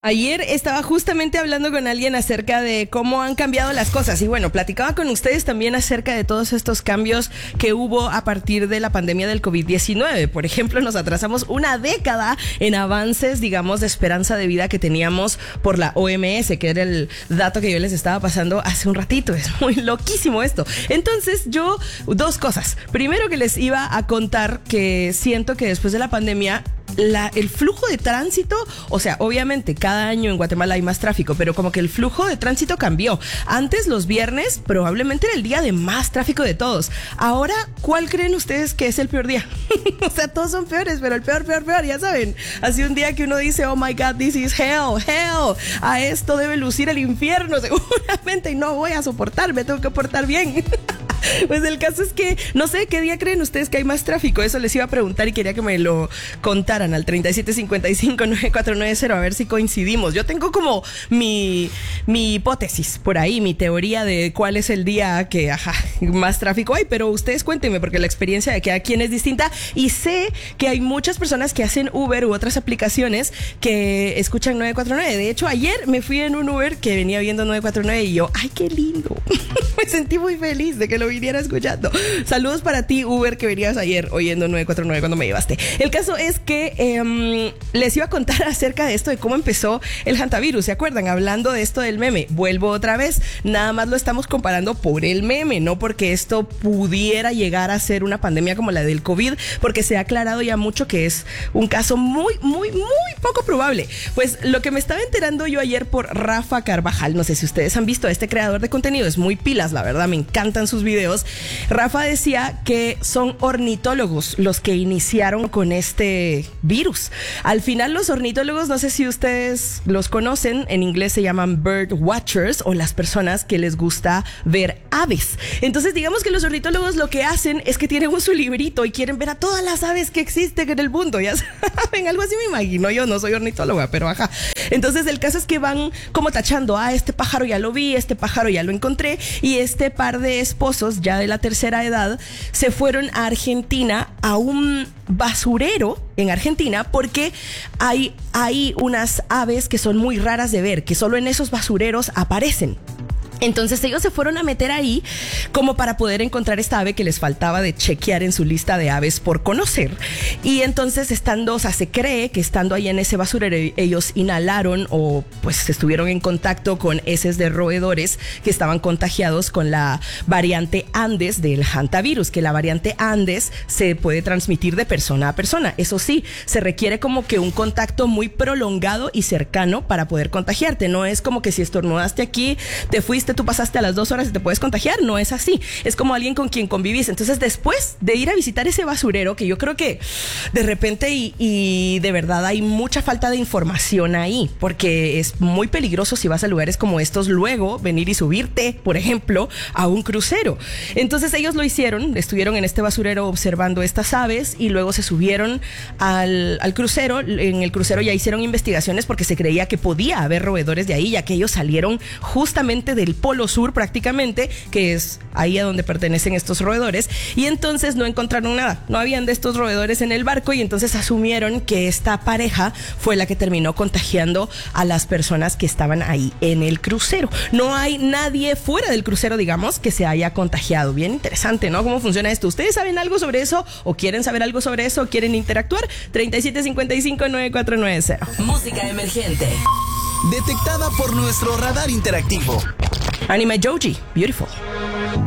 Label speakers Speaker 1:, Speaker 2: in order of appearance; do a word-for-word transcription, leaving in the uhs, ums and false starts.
Speaker 1: Ayer estaba justamente hablando con alguien acerca de cómo han cambiado las cosas y bueno, platicaba con ustedes también acerca de todos estos cambios que hubo a partir de la pandemia del COVID diecinueve. Por ejemplo, nos atrasamos una década en avances, digamos, de esperanza de vida que teníamos por la O M S, que era el dato que yo les estaba pasando hace un ratito. Es muy loquísimo esto. Entonces yo, dos cosas. Primero que les iba a contar que siento que después de la pandemia La, el flujo de tránsito, o sea, obviamente cada año en Guatemala hay más tráfico, pero como que el flujo de tránsito cambió. Antes los viernes probablemente era el día de más tráfico de todos. Ahora, ¿cuál creen ustedes que es el peor día? O sea, todos son peores, pero el peor, peor, peor, ya saben. Así un día que uno dice, oh my God, this is hell, hell. A esto debe lucir el infierno, seguramente, y no voy a soportar, me tengo que portar bien. Pues el caso es que no sé qué día creen ustedes que hay más tráfico. Eso les iba a preguntar y quería que me lo contaran al treinta y siete cincuenta y cinco nueve cuatro nueve cero a ver si coincidimos. Yo tengo como mi, mi hipótesis por ahí, mi teoría de cuál es el día que ajá, más tráfico hay, pero ustedes cuéntenme porque la experiencia de cada quien es distinta y sé que hay muchas personas que hacen Uber u otras aplicaciones que escuchan nueve cuatro nueve. De hecho, ayer me fui en un Uber que venía viendo nueve cuatro nueve y yo, ¡ay, qué lindo! Me sentí muy feliz de que lo viniera escuchando. Saludos para ti, Uber, que venías ayer oyendo nueve cuatro nueve cuando me llevaste. El caso es que eh, les iba a contar acerca de esto, de cómo empezó el hantavirus. ¿Se acuerdan? Hablando de esto del meme. Vuelvo otra vez. Nada más lo estamos comparando por el meme, no porque esto pudiera llegar a ser una pandemia como la del COVID, porque se ha aclarado ya mucho que es un caso muy, muy, muy poco probable. Pues lo que me estaba enterando yo ayer por Rafa Carvajal, no sé si ustedes han visto a este creador de contenido, es muy pilas, la verdad, me encantan sus videos. Rafa decía que son ornitólogos los que iniciaron con este virus. Al final los ornitólogos, no sé si ustedes los conocen, en inglés se llaman bird watchers o las personas que les gusta ver aves. Entonces digamos que los ornitólogos lo que hacen es que tienen un su librito y quieren ver a todas las aves que existen en el mundo, ya saben, algo así me imagino, yo no soy ornitóloga, pero ajá. Entonces el caso es que van como tachando, ah, este pájaro ya lo vi, este pájaro ya lo encontré, y este par de esposos ya de la tercera edad se fueron a Argentina a un basurero en Argentina porque hay, hay unas aves que son muy raras de ver, que solo en esos basureros aparecen. Entonces ellos se fueron a meter ahí como para poder encontrar esta ave que les faltaba de chequear en su lista de aves por conocer. Y entonces estando, o sea, se cree que estando ahí en ese basurero ellos inhalaron o pues estuvieron en contacto con heces de roedores que estaban contagiados con la variante Andes del hantavirus, que la variante Andes se puede transmitir de persona a persona. Eso sí, se requiere como que un contacto muy prolongado y cercano para poder contagiarte. No es como que si estornudaste aquí, te fuiste, tú pasaste a las dos horas y te puedes contagiar. No es así. Es como alguien con quien convivís. Entonces, después de ir a visitar ese basurero, que yo creo que de repente y, y de verdad hay mucha falta de información ahí, porque es muy peligroso si vas a lugares como estos, luego venir y subirte, por ejemplo, a un crucero. Entonces, ellos lo hicieron, estuvieron en este basurero observando estas aves y luego se subieron al, al crucero. En el crucero ya hicieron investigaciones porque se creía que podía haber roedores de ahí, ya que ellos salieron justamente del Polo Sur prácticamente, que es ahí a donde pertenecen estos roedores, y entonces no encontraron nada, no habían de estos roedores en el barco y entonces asumieron que esta pareja fue la que terminó contagiando a las personas que estaban ahí en el crucero. No hay nadie fuera del crucero, digamos, que se haya contagiado. Bien interesante, ¿no? ¿Cómo funciona esto? ¿Ustedes saben algo sobre eso o quieren saber algo sobre eso o quieren interactuar? treinta y siete cincuenta y cinco nueve cuatro nueve cero.
Speaker 2: Música emergente.
Speaker 3: Detectada por nuestro radar interactivo.
Speaker 1: Anime Joji, beautiful.